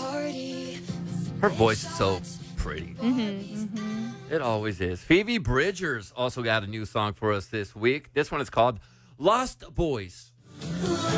Her voice is so pretty. It always is. Phoebe Bridgers also got a new song for us this week. This one is called Lost Boys.